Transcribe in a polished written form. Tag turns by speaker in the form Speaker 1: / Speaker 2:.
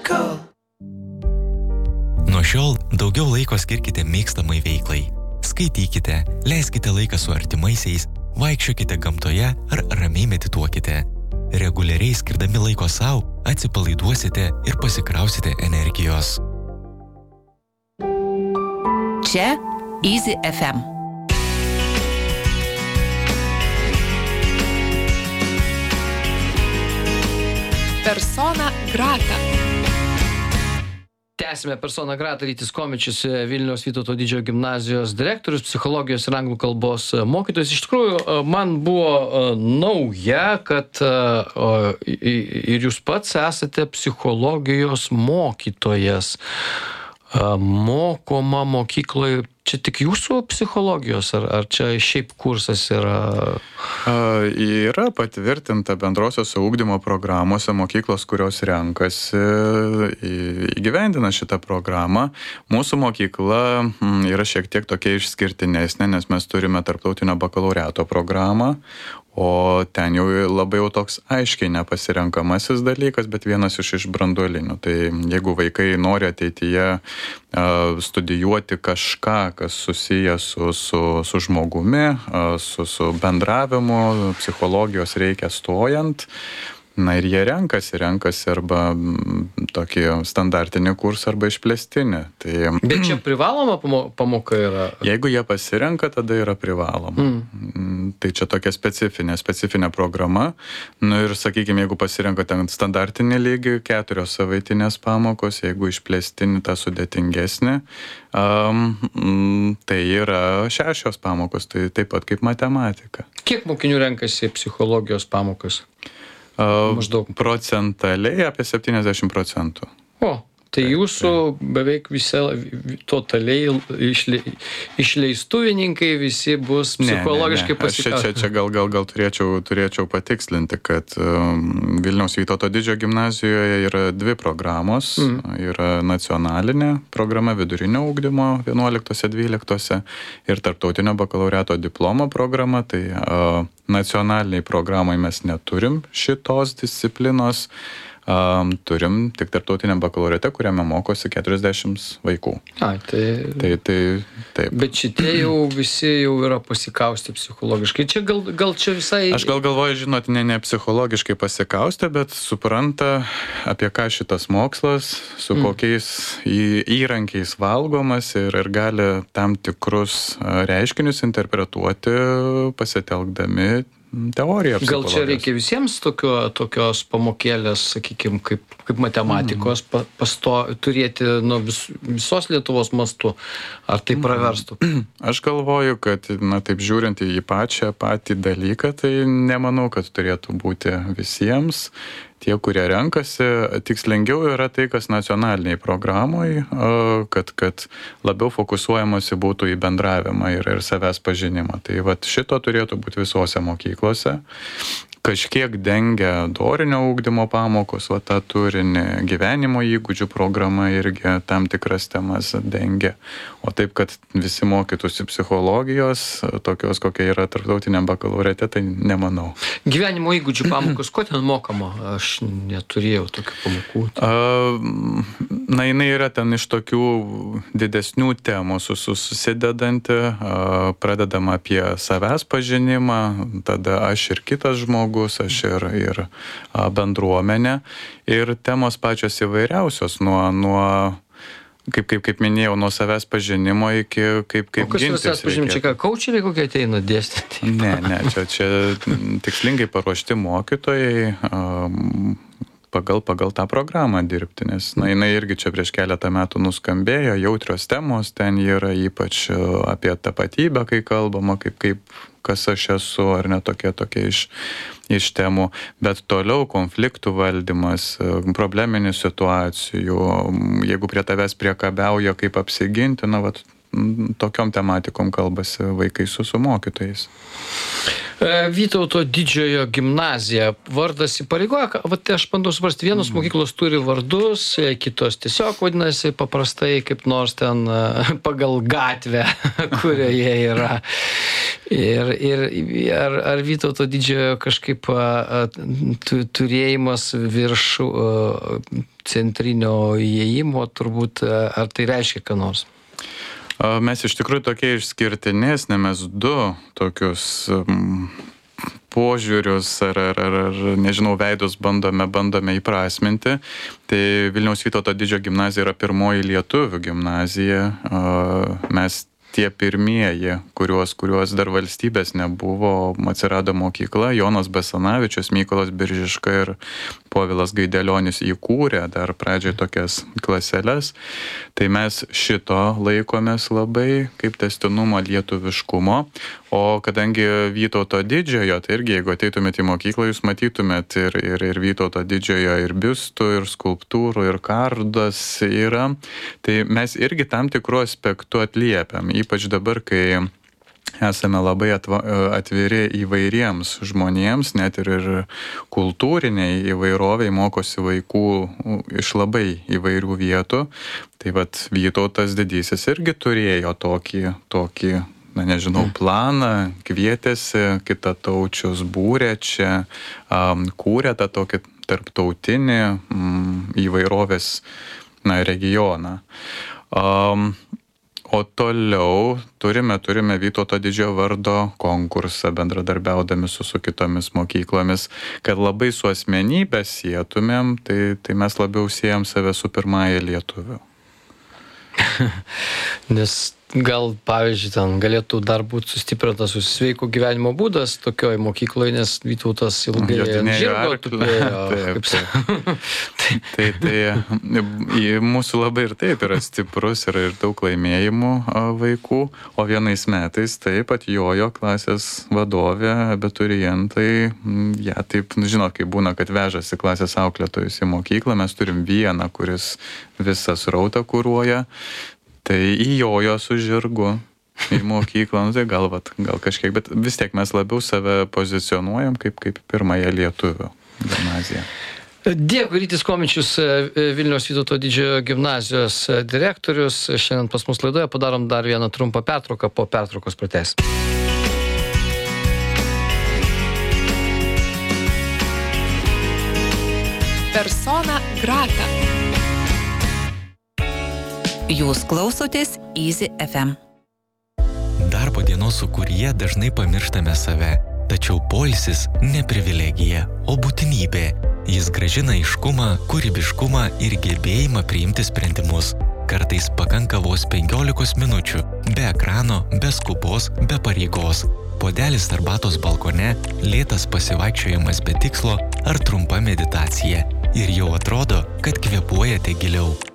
Speaker 1: Miracle.
Speaker 2: Nuo šiol daugiau laiko skirkite mėgstamai veiklai. Skaitykite, leiskite laiką su artimaisiais, vaikščiokite gamtoje ar ramiai medituokite. Reguliariai skirdami laiko sau, atsipalaiduosite ir pasikrausite energijos.
Speaker 3: Čia Easy FM.
Speaker 4: Persona grata. Tęsime Persona grata. Rytis Komičius, Vilniaus Vytauto Didžiojo gimnazijos direktorius, psichologijos ir anglų kalbos mokytojas. Iš tikrųjų, man buvo nauja, kad ir jūs pats esate psichologijos mokytojas. Mokoma mokykloje. Čia tik jūsų psichologijos, ar čia šiaip kursas yra?
Speaker 5: Yra patvirtinta bendrosios ugdymo programuose mokyklos, kurios renkasi, įgyvendina šitą programą. Mūsų mokykla yra šiek tiek tokia išskirtinesnė, nes mes turime tarptautinio bakalaureato programą, o ten jau labai jau toks aiškiai nepasirenkamasis dalykas, bet vienas iš branduolinių. Tai jeigu vaikai nori ateityje studijuoti kažką, kas susijęs su žmogumi, su bendravimu, psichologijos reikia stojant, na ir jie renkasi arba tokį standartinį kursą arba išplėstinį. Tai,
Speaker 4: bet čia privaloma pamoka yra?
Speaker 5: Jeigu jie pasirenka, tada yra privaloma. Tai čia tokia specifinė programa. Nu ir sakykime, jeigu pasirenka ten standartinį lygį, 4 savaitinės pamokos, jeigu išplėstinį tą sudėtingesnį, tai yra 6 pamokos, tai taip pat kaip matematika.
Speaker 4: Kiek mokinių renkasi psichologijos pamokas? Maždaug.
Speaker 5: Procentaliai apie 70%.
Speaker 4: O, tai jūsų beveik visi totaliai išleistuvininkai visi bus psichologiškai pasikaustę.
Speaker 5: Čia gal turėčiau patikslinti, kad Vilniaus Vytauto Didžiojo gimnazijoje yra 2 programos. Yra nacionalinė programa vidurinio ugdymo 11-12 ir tarptautinio bakalaureato diplomo programa. Tai nacionaliniai programai mes neturim šitos disciplinos. Turim tik tarptautiniam bakalaureate, kuriame mokosi 40 vaikų. Tai taip.
Speaker 4: Bet šitie jau visi jau yra pasikaustę psichologiškai. Čia gal čia visai...
Speaker 5: Aš galvoju, žinot, ne psichologiškai pasikaustę, bet supranta, apie ką šitas mokslas, su kokiais įrankiais valgomas ir gali tam tikrus reiškinius interpretuoti pasitelkdami teoriją psichologijos.
Speaker 4: Gal čia reikia visiems tokios pamokėlės, sakykime, kaip matematikos turėti nuo visos Lietuvos mastu? Ar tai praverstų?
Speaker 5: Aš galvoju, kad, taip žiūrint į patį dalyką, tai nemanau, kad turėtų būti visiems. Tie, kurie renkasi, tikslingiau yra tai, kas nacionaliniai programai, kad labiau fokusuojamasi būtų į bendravimą ir savęs pažinimą. Tai šito turėtų būti visose mokyklose. Kažkiek dengia dorinio ugdymo pamokos, tą turinį, gyvenimo įgūdžių programa irgi tam tikras temas dengia. O taip, kad visi mokytųsi psichologijos, tokios, kokia yra tarptautiniam bakalaureate, tai nemanau.
Speaker 4: Gyvenimo įgūdžių pamokos, ko ten mokama? Aš neturėjau tokių pamokų.
Speaker 5: Jinai yra ten iš tokių didesnių temų susidedanti, pradedama apie savęs pažinimą, tada aš ir kitas žmogus, aš ir bendruomenė. Ir temos pačios įvairiausios, nuo kaip minėjau, nuo savęs pažinimo iki kaip gintis.
Speaker 4: O kas yra savęs pažinimo? Čia ką, kaučeriai kokie ateina dėstyti?
Speaker 5: Ne, čia tikslingai paruošti mokytojai pagal tą programą dirbti, nes jinai irgi čia prieš keletą metų nuskambėjo, jautrios temos, ten yra ypač apie tapatybę, kai kalbama, kaip kas aš esu, ar ne tokia iš temų, bet toliau konfliktų valdymas, probleminių situacijų, jeigu prie tavęs priekabiauja, kaip apsiginti, tokiom tematikom kalbasi vaikai su mokytojais.
Speaker 4: Vytauto Didžiojo gimnazija. Vardas įpareigoja, aš bandau suprasti, vienos mokyklos turi vardus, kitos tiesiog vadinasi paprastai kaip nors ten pagal gatvę, kurioje yra. Ir ar Vytauto Didžiojo kažkaip turėjimas virš centrinio įėjimo, turbūt, ar tai reiškia ką nors?
Speaker 5: Mes iš tikrųjų tokie išskirtinesni, mes du tokius požiūrius ar nežinau, veidus bandome įprasminti. Tai Vilniaus Vytauto didžiojo gimnazija yra pirmoji lietuvių gimnazija. Mes tie pirmieji, kuriuos dar valstybės nebuvo, atsirado mokykla, Jonas Basanavičius, Mykolas Biržiška ir Povilas Gaidelionis įkūrė dar pradžioj tokias klaseles. Tai mes šito laikomės labai kaip tęstinumo lietuviškumo. O kadangi Vytauto didžiojo, tai irgi jeigu ateitumėt į mokyklą, jūs matytumėt ir Vytauto didžiojo ir biustų, ir skulptūrų, ir kardas yra. Tai mes irgi tam tikrų aspektų atliepiam. Ypač dabar, kai esame labai atviri įvairiems žmonėms, net ir kultūriniai įvairoviai, mokosi vaikų iš labai įvairių vietų. Tai vat Vytautas didysis irgi turėjo tokį planą, kvietėsi kitataučius, būrė čia, kūrė tą tokį tarptautinį įvairovės regioną. O toliau turime Vytauto didžiojo vardo konkursą, bendradarbiaudami su kitomis mokyklomis, kad labai su asmenybę sietumėm, tai mes labiau siejam save su pirmąja lietuviu.
Speaker 4: Nes gal, pavyzdžiui, ten galėtų dar būti sustiprintas sveiko gyvenimo būdas tokioj mokykloje, nes Vytautas ilgai žirgo tupėjo.
Speaker 5: Tai mūsų labai ir taip yra stiprus ir daug laimėjimų vaikų, o vienais metais taip atjojo klasės vadovė, abiturientai, taip, žinot, kai būna, kad vežasi klasės auklėtojus į mokyklą, mes turim vieną, kuris visą srautą kuruoja. Tai įjojo su žirgu į mokyklą, tai gal kažkiek, bet vis tiek mes labiau save pozicionuojam kaip pirmąją lietuvių gimnaziją.
Speaker 4: Dėkui, Rytis Komičius, Vilniaus Vytauto didžiojo gimnazijos direktorius. Šiandien pas mus laidoje padarom dar vieną trumpą pertrauką, po pertraukos pratęsim.
Speaker 3: Persona grata. Jūs klausotės Easy FM.
Speaker 2: Darbo dienos sūkuryje dažnai pamirštame save, tačiau poilsis ne privilegija, o būtinybė. Jis grąžina aiškumą, kūrybiškumą ir gebėjimą priimti sprendimus. Kartais pakanka vos 15 minučių, be ekrano, be skubos, be pareigos. Puodelis arbatos balkone, lėtas pasivaikščiojimas be tikslo ar trumpa meditacija. Ir jau atrodo, kad kvėpuojate giliau.